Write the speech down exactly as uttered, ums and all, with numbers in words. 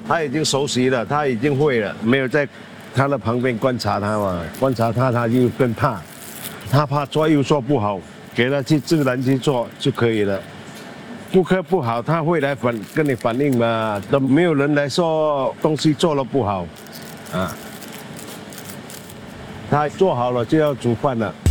他已经熟悉了，他已经会了，没有在他的旁边观察他嘛，观察他他就更怕，他怕做又做不好，给他去自然去做就可以了。顾客不好，他会来反跟你反映嘛，都没有人来说东西做了不好，啊，他做好了就要煮饭了。